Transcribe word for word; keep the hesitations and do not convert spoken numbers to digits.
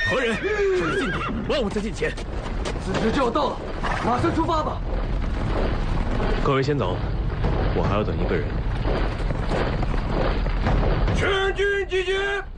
何人？这是禁地，万勿在近前。 子时就要到了，马上出发吧。 各位先走，我还要等一个人。 全军集结！